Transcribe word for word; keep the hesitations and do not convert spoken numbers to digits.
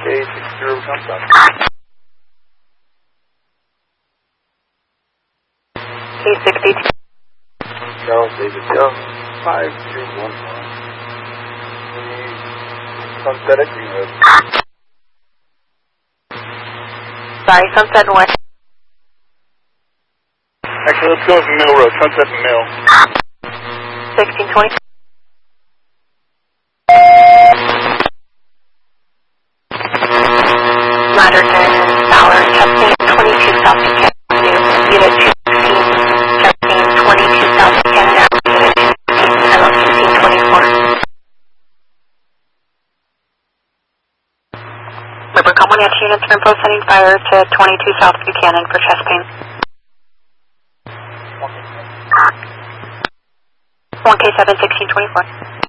K six zero comes up. K sixty-two. Charles David Young, five two one one. Sunset at Greenwood. Sorry, Sunset and West. Actually, let's go with Mill Road, Sunset and Mill. sixteen twenty. Ladder ten, Fowler, Chastain, twenty-two South Buchanan Avenue, Unit two sixteen, Chastain, twenty-two South Buchanan Avenue, Unit two sixteen, hello, fifteen twenty-four. Libercom one H units are info sending fire to twenty-two South Buchanan for chest pain. one K seven, sixteen twenty-four.